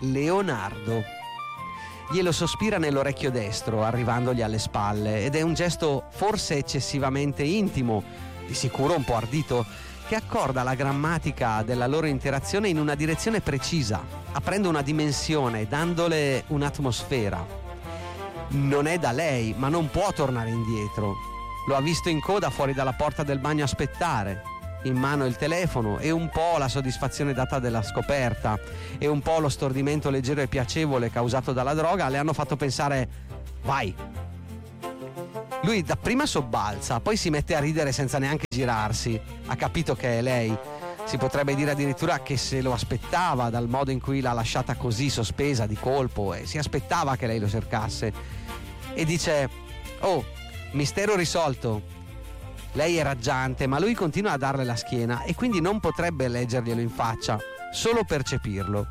Leonardo. Glielo sospira nell'orecchio destro, arrivandogli alle spalle, ed è un gesto forse eccessivamente intimo, di sicuro un po' ardito, che accorda la grammatica della loro interazione in una direzione precisa, aprendo una dimensione, dandole un'atmosfera. Non è da lei, ma non può tornare indietro. Lo ha visto in coda fuori dalla porta del bagno aspettare, in mano il telefono, e un po' la soddisfazione data della scoperta e un po' lo stordimento leggero e piacevole causato dalla droga le hanno fatto pensare: vai. Lui dapprima sobbalza, poi si mette a ridere senza neanche girarsi. Ha capito che è lei. Si potrebbe dire addirittura che se lo aspettava, dal modo in cui l'ha lasciata così sospesa di colpo, e si aspettava che lei lo cercasse. E dice: oh, mistero risolto. Lei è raggiante, ma lui continua a darle la schiena e quindi non potrebbe leggerglielo in faccia, solo percepirlo.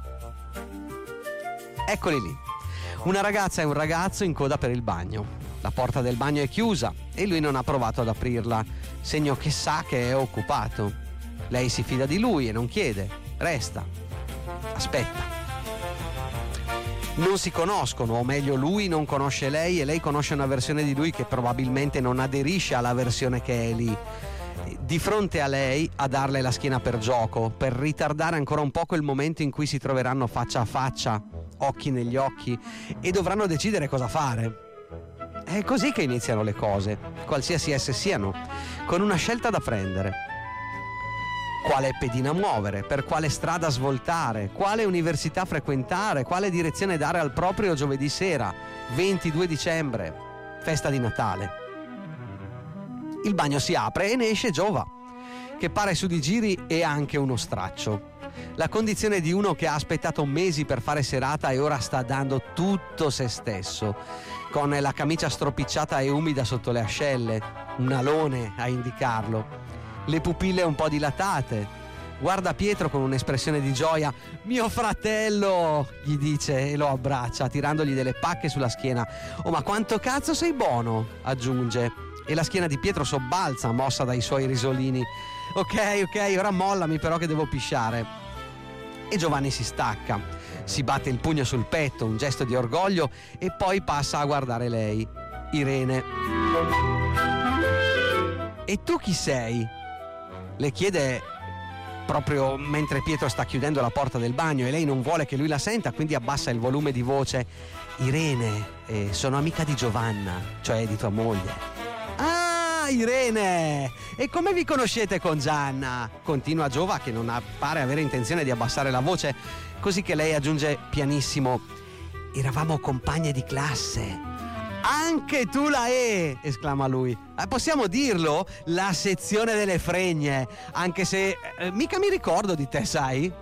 Eccoli lì, una ragazza e un ragazzo in coda per il bagno. La porta del bagno è chiusa e lui non ha provato ad aprirla, segno che sa che è occupato. Lei si fida di lui e non chiede, resta, aspetta. Non si conoscono, o meglio lui non conosce lei e lei conosce una versione di lui che probabilmente non aderisce alla versione che è lì. Di fronte a lei, a darle la schiena per gioco, per ritardare ancora un po' il momento in cui si troveranno faccia a faccia, occhi negli occhi, e dovranno decidere cosa fare. È così che iniziano le cose, qualsiasi esse siano, con una scelta da prendere. Quale pedina muovere, per quale strada svoltare, quale università frequentare, quale direzione dare al proprio giovedì sera, 22 dicembre, festa di Natale. Il bagno si apre e ne esce Giova, che pare su di giri e anche uno straccio. La condizione di uno che ha aspettato mesi per fare serata e ora sta dando tutto se stesso, con la camicia stropicciata e umida sotto le ascelle, un alone a indicarlo, le pupille un po' dilatate. Guarda Pietro con un'espressione di gioia. «Mio fratello!» gli dice e lo abbraccia, tirandogli delle pacche sulla schiena. «Oh, ma quanto cazzo sei buono!» aggiunge. E la schiena di Pietro sobbalza, mossa dai suoi risolini. Ok, ora mollami però che devo pisciare. E Giovanni si stacca, si batte il pugno sul petto, un gesto di orgoglio, e poi passa a guardare lei, Irene. «E tu chi sei?» le chiede proprio mentre Pietro sta chiudendo la porta del bagno e lei non vuole che lui la senta, quindi abbassa il volume di voce. «Irene, sono amica di Giovanna, cioè di tua moglie». «Ah, Irene! E come vi conoscete con Gianna?» Continua Giova, che non pare avere intenzione di abbassare la voce, così che lei aggiunge pianissimo: «Eravamo compagne di classe». «Anche tu la è!» esclama lui. «Possiamo dirlo? La sezione delle fregne, anche se mica mi ricordo di te, sai?»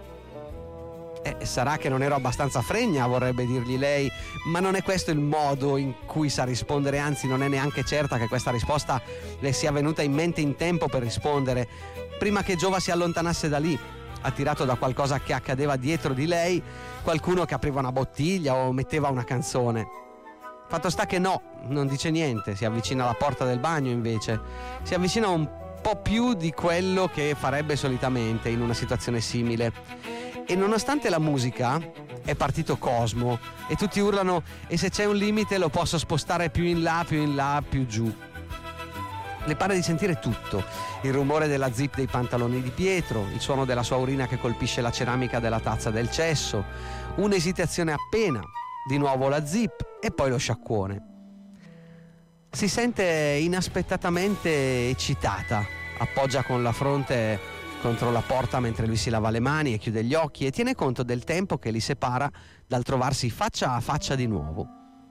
Sarà che non ero abbastanza fregna, vorrebbe dirgli lei, ma non è questo il modo in cui sa rispondere, anzi non è neanche certa che questa risposta le sia venuta in mente in tempo per rispondere, prima che Giova si allontanasse da lì, attirato da qualcosa che accadeva dietro di lei, qualcuno che apriva una bottiglia o metteva una canzone. Fatto sta che no, non dice niente, si avvicina alla porta del bagno invece, si avvicina un po' più di quello che farebbe solitamente in una situazione simile. E nonostante la musica, è partito Cosmo e tutti urlano: «E se c'è un limite lo posso spostare più in là, più giù». Le pare di sentire tutto: il rumore della zip dei pantaloni di Pietro, il suono della sua urina che colpisce la ceramica della tazza del cesso, un'esitazione appena, di nuovo la zip e poi lo sciacquone. Si sente inaspettatamente eccitata, appoggia con la fronte contro la porta mentre lui si lava le mani e chiude gli occhi e tiene conto del tempo che li separa dal trovarsi faccia a faccia di nuovo.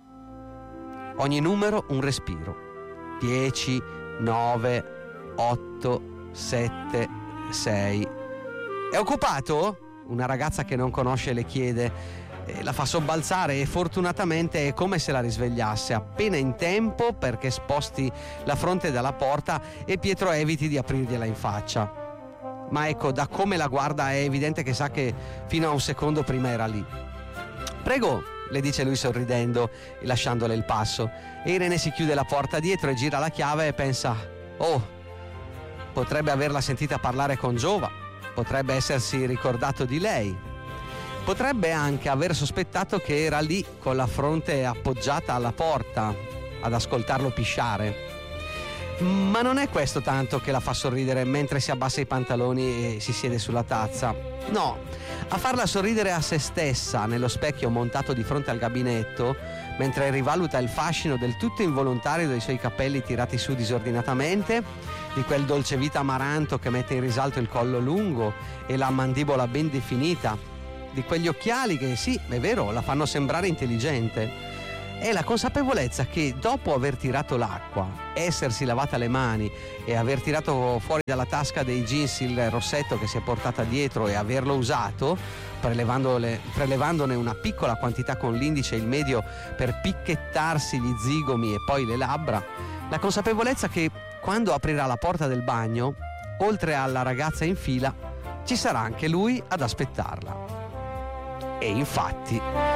Ogni numero un respiro. 10, 9, 8, 7, 6. «È occupato?» Una ragazza che non conosce le chiede. La fa sobbalzare e fortunatamente è come se la risvegliasse appena in tempo perché sposti la fronte dalla porta e Pietro eviti di aprirgliela in faccia. Ma ecco, da come la guarda è evidente che sa che fino a un secondo prima era lì. «Prego», le dice lui sorridendo e lasciandole il passo. E Irene si chiude la porta dietro e gira la chiave e pensa: «Oh, potrebbe averla sentita parlare con Giova, potrebbe essersi ricordato di lei». Potrebbe anche aver sospettato che era lì con la fronte appoggiata alla porta ad ascoltarlo pisciare. Ma non è questo tanto che la fa sorridere mentre si abbassa i pantaloni e si siede sulla tazza. No, a farla sorridere a se stessa nello specchio montato di fronte al gabinetto, mentre rivaluta il fascino del tutto involontario dei suoi capelli tirati su disordinatamente, di quel dolce vita amaranto che mette in risalto il collo lungo e la mandibola ben definita, di quegli occhiali che sì, è vero, la fanno sembrare intelligente. È la consapevolezza che dopo aver tirato l'acqua, essersi lavata le mani e aver tirato fuori dalla tasca dei jeans il rossetto che si è portata dietro e averlo usato, prelevandone una piccola quantità con l'indice e il medio per picchettarsi gli zigomi e poi le labbra, la consapevolezza che quando aprirà la porta del bagno, oltre alla ragazza in fila, ci sarà anche lui ad aspettarla. E infatti...